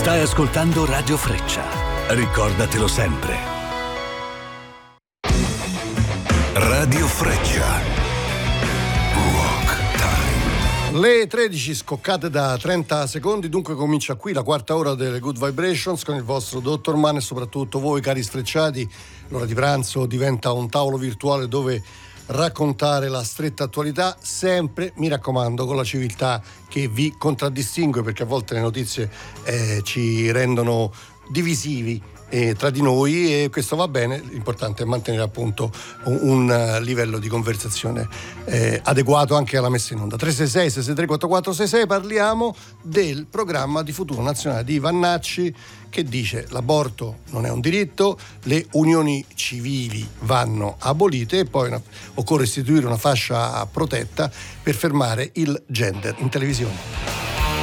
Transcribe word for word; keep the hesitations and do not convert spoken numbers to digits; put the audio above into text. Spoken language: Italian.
Stai ascoltando Radio Freccia. Ricordatelo sempre. Radio Freccia. Rock Time. Le tredici scoccate da trenta secondi, dunque comincia qui la quarta ora delle Good Vibrations con il vostro Dottor Mann e soprattutto voi cari sfrecciati. L'ora di pranzo diventa un tavolo virtuale dove raccontare la stretta attualità, sempre, mi raccomando, con la civiltà che vi contraddistingue, perché a volte le notizie eh, ci rendono divisivi eh, tra di noi, e questo va bene. L'importante è mantenere appunto un, un livello di conversazione eh, adeguato anche alla messa in onda. Tre sei sei sei sei tre quattro quattro sei sei. Parliamo del programma di futuro nazionale di Vannacci, che dice: l'aborto non è un diritto, le unioni civili vanno abolite e poi una, occorre istituire una fascia protetta per fermare il gender in televisione.